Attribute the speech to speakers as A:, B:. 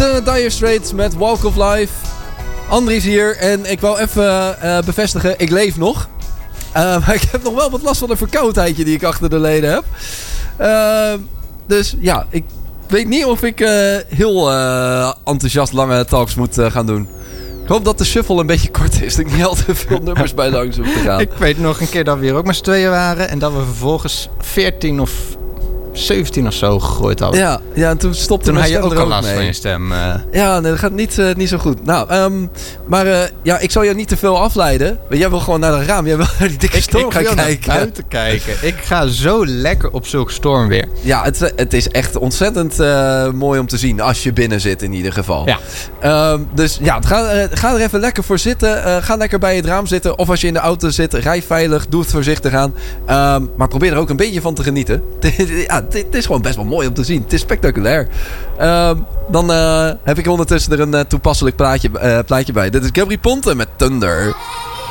A: Dire Straits met Walk of Life. Andries hier en ik wil even bevestigen, ik leef nog. Maar ik heb nog wel wat last van een verkoudheidje die ik achter de leden heb. Dus ja, ik weet niet of ik heel enthousiast lange talks moet gaan doen. Ik hoop dat de shuffle een beetje kort is. Dat ik niet al te veel nummers bij langs hoef te gaan.
B: Ik weet nog een keer dat we hier ook met z'n tweeën waren. En dat we vervolgens 14 of 17 of zo gegooid hadden.
A: Ja, en toen stopte
B: toen
A: mijn
B: had je
A: stem
B: ook
A: er
B: al last
A: mee.
B: van je stem.
A: Ja, nee, dat gaat niet zo goed. Nou, maar ik zal je niet te veel afleiden. Want jij wil gewoon naar het raam. Jij wil naar die dikke storm gaan kijken.
B: Ik ga naar buiten kijken. Ik ga zo lekker op zulke stormweer.
A: Ja, het is echt ontzettend mooi om te zien. Als je binnen zit in ieder geval.
B: Ja.
A: Dus ja, ga er even lekker voor zitten. Ga lekker bij het raam zitten. Of als je in de auto zit, rij veilig. Doe het voorzichtig aan. Maar probeer er ook een beetje van te genieten. Het is gewoon best wel mooi om te zien. Het is spectaculair. Dan heb ik ondertussen er een toepasselijk plaatje bij. Dit is Gabry Ponte met Thunder.